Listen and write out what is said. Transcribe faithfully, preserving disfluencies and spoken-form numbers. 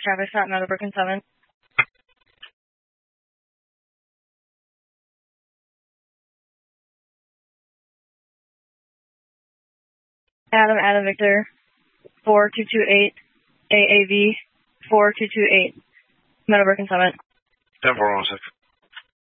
traffic stop, Meadowbrook and seven. Adam, Adam, Victor, four two two eight, A A V, four two two eight, Meadowbrook and seven. ten four one six.